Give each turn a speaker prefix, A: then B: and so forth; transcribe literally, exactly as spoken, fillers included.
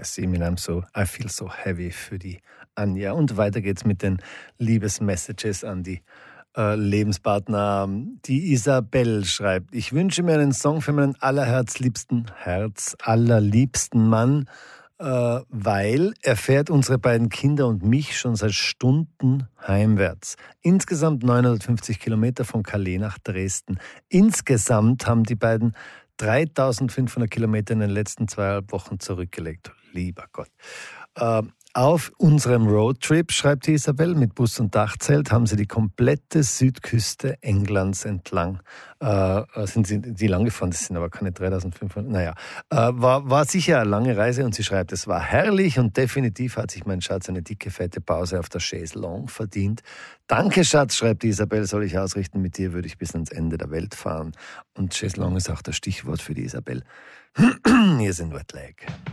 A: heißt sie, mit einem so I feel so heavy für die Anja. Und weiter geht's mit den Liebesmessages an die äh, Lebenspartner. Die Isabel schreibt, ich wünsche mir einen Song für meinen allerherzliebsten, Herz allerliebsten Mann, äh, weil er fährt unsere beiden Kinder und mich schon seit Stunden heimwärts. Insgesamt neunhundertfünfzig Kilometer von Calais nach Dresden. Insgesamt haben die beiden dreitausendfünfhundert Kilometer in den letzten zweieinhalb Wochen zurückgelegt. Lieber Gott. Äh, auf unserem Roadtrip, schreibt die Isabel, mit Bus und Dachzelt haben sie die komplette Südküste Englands entlang, äh, sind sie die lang gefahren, das sind aber keine dreitausendfünfhundert, naja, äh, war, war sicher eine lange Reise und sie schreibt, es war herrlich und definitiv hat sich mein Schatz eine dicke, fette Pause auf der Chaiselongue verdient. Danke, Schatz, schreibt die Isabel, soll ich ausrichten, mit dir würde ich bis ans Ende der Welt fahren. Und Chaiselongue ist auch das Stichwort für die Isabel. Hier sind Wet Leg.